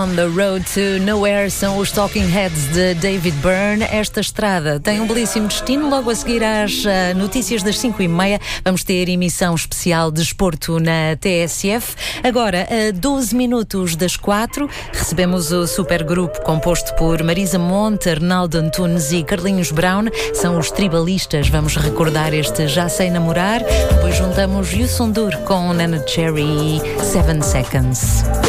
On the Road to Nowhere são os Talking Heads de David Byrne. Esta estrada tem um belíssimo destino. Logo a seguir às notícias das 5h30 vamos ter emissão especial de desporto na TSF. Agora, a 12 minutos das 4, recebemos o supergrupo composto por Marisa Monte, Arnaldo Antunes e Carlinhos Brown. São os tribalistas. Vamos recordar este Já Sei Namorar. Depois juntamos Youssou N'Dour com Nana Cherry e 7 Seconds.